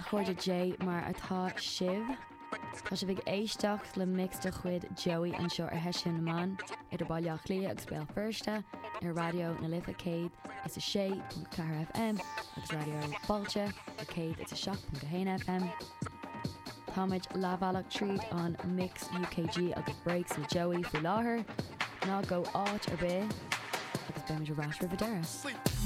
chuirde Jay mar atá sibh. Tá sé bhíh éisteach le mix de chuid Joey an seo ar heisiún naán idir bailach lí agus béal firsta ar radio na Lifa Céad is a 6.4 FM agus radio Bailte a Céad is a 7.1 FM. Táid lábhealach tríd an mix UKG agus breaks le Joey fi láthair ná go áit ar bé agus beimiid a ráis ri Videra.